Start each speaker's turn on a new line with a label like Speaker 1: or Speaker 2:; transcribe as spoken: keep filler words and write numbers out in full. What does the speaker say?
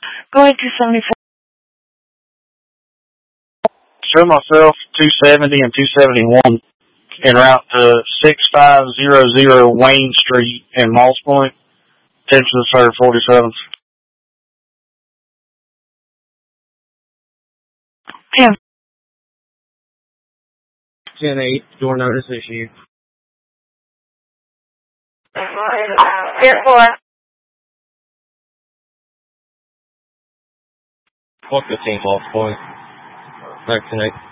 Speaker 1: Go ahead, two seventy-four.
Speaker 2: Show myself two seventy and two seventy-one en route to six five zero zero Wayne Street in Moss Point. Attention to Sir forty-seven.
Speaker 1: ten.
Speaker 3: ten eight, door notice issued.
Speaker 1: Here, four.
Speaker 3: Fuck the team off, boys. Vaccinate.